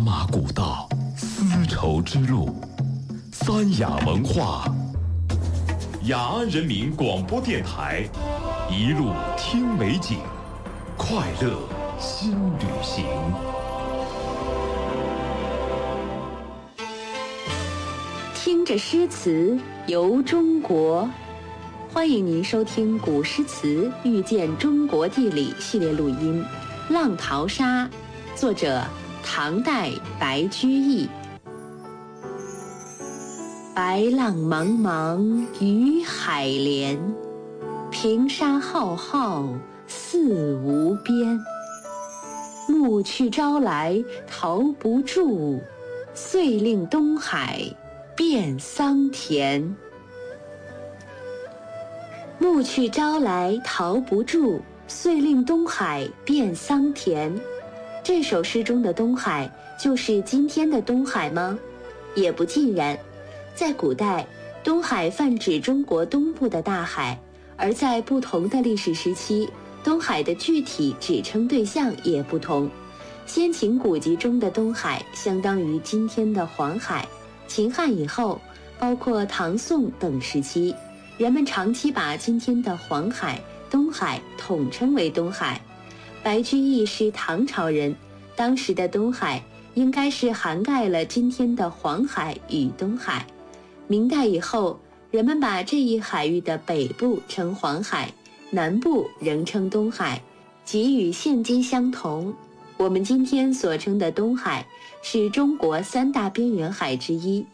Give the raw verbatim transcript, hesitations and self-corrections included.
马古道，丝绸之路，三雅文化，雅安人民广播电台，一路听美景，快乐新旅行。 听着诗词游中国，欢迎您收听古诗词遇见中国地理系列录音《浪淘沙》，作者唐代白居易。白浪茫茫与海连，平沙浩浩四无边。暮去朝来逃不住，遂令东海变桑田。暮去朝来逃不住，遂令东海变桑田。这首诗中的东海就是今天的东海吗？也不尽然。在古代，东海泛指中国东部的大海，而在不同的历史时期，东海的具体指称对象也不同。先秦古籍中的东海相当于今天的黄海，秦汉以后，包括唐宋等时期，人们长期把今天的黄海、东海统称为东海。白居易是唐朝人，当时的东海应该是涵盖了今天的黄海与东海。明代以后，人们把这一海域的北部称黄海，南部仍称东海，即与现今相同。我们今天所称的东海是中国三大边缘海之一，